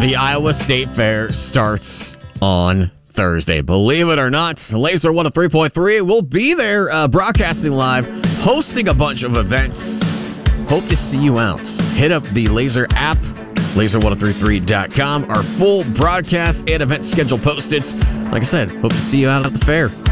The Iowa State Fair starts on Thursday. Believe it or not, Laser 103.3 will be there broadcasting live, hosting a bunch of events. Hope to see you out. Hit up the Laser app, laser1033.com. Our full broadcast and event schedule posted. Like I said, hope to see you out at the fair.